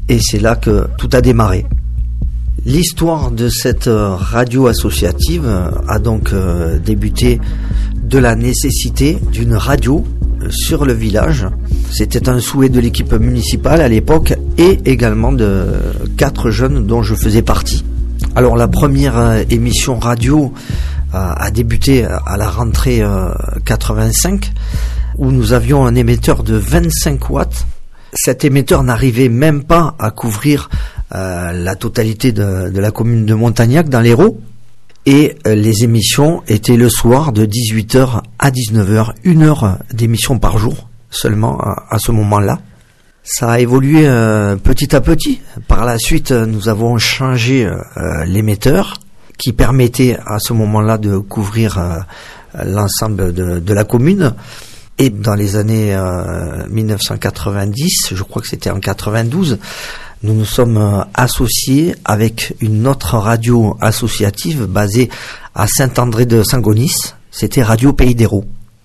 Et c'est là que tout a démarré. L'histoire de cette radio associative a donc débuté de la nécessité d'une radio sur le village. C'était un souhait de l'équipe municipale à l'époque et également de 4 jeunes dont je faisais partie. Alors la première émission radio a débuté à la rentrée 85 où nous avions un émetteur de 25 watts. Cet émetteur n'arrivait même pas à couvrir la totalité de la commune de Montagnac dans l'Hérault. Et les émissions étaient le soir de 18h à 19h, 1 heure d'émission par jour seulement à ce moment-là. Ça a évolué petit à petit. Par la suite, nous avons changé l'émetteur qui permettait à ce moment-là de couvrir l'ensemble de la commune. Et dans les années 1990, je crois que c'était en 92, nous nous sommes associés avec une autre radio associative basée à Saint-André de Saint-Gonis. C'était Radio Pays d'Hérault.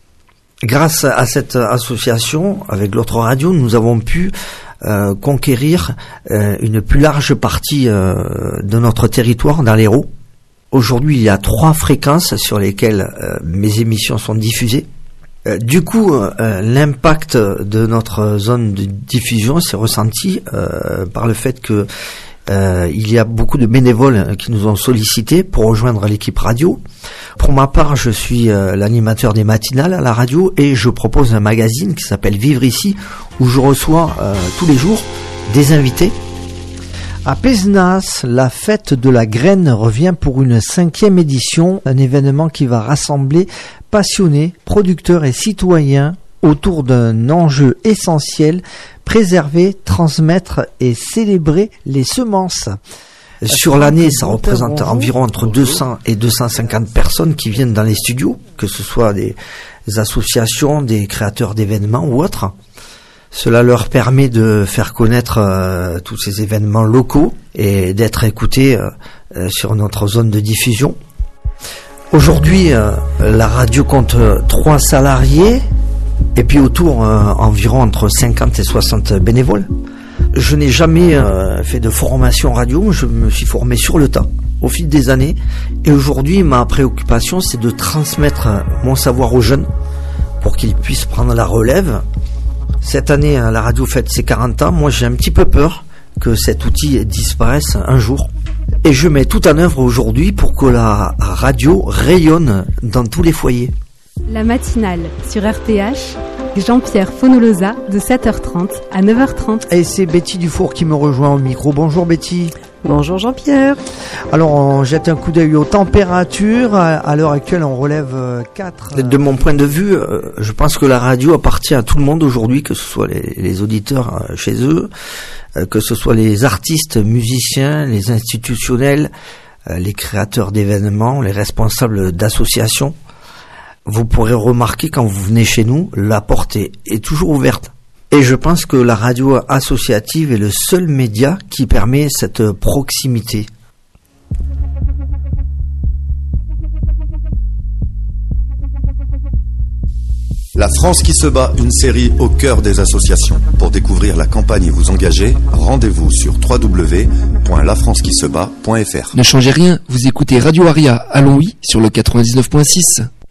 Grâce à cette association, avec l'autre radio, nous avons pu conquérir une plus large partie de notre territoire dans l'Hérault. Aujourd'hui, il y a 3 fréquences sur lesquelles mes émissions sont diffusées. Du coup, l'impact de notre zone de diffusion s'est ressenti par le fait que il y a beaucoup de bénévoles qui nous ont sollicités pour rejoindre l'équipe radio. Pour ma part, je suis l'animateur des matinales à la radio et je propose un magazine qui s'appelle Vivre ici, où je reçois tous les jours des invités. À Pézenas, la fête de la graine revient pour une 5e édition, un événement qui va rassembler passionnés, producteurs et citoyens autour d'un enjeu essentiel, préserver, transmettre et célébrer les semences. Sur l'année, ça représente environ entre 200 et 250 personnes qui viennent dans les studios, que ce soit des associations, des créateurs d'événements ou autres. Cela leur permet de faire connaître tous ces événements locaux et d'être écoutés sur notre zone de diffusion. Aujourd'hui, la radio compte 3 salariés et puis autour environ entre 50 et 60 bénévoles. Je n'ai jamais fait de formation radio, je me suis formé sur le tas au fil des années et aujourd'hui ma préoccupation c'est de transmettre mon savoir aux jeunes pour qu'ils puissent prendre la relève. Cette année, la radio fête ses 40 ans. Moi, j'ai un petit peu peur que cet outil disparaisse un jour. Et je mets tout en œuvre aujourd'hui pour que la radio rayonne dans tous les foyers. La matinale sur RTH, Jean-Pierre Fonolosa de 7h30 à 9h30. Et c'est Betty Dufour qui me rejoint au micro. Bonjour Betty. Bonjour Jean-Pierre. Alors on jette un coup d'œil aux températures. À l'heure actuelle on relève 4. De mon point de vue, je pense que la radio appartient à tout le monde aujourd'hui, que ce soit les auditeurs chez eux, que ce soit les artistes, musiciens, les institutionnels, les créateurs d'événements, les responsables d'associations. Vous pourrez remarquer quand vous venez chez nous, la porte est toujours ouverte. Et je pense que la radio associative est le seul média qui permet cette proximité. La France qui se bat, une série au cœur des associations. Pour découvrir la campagne et vous engager, rendez-vous sur www.lafrancequisebat.fr. Ne changez rien, vous écoutez Radio Aria à Longwy sur le 99.6.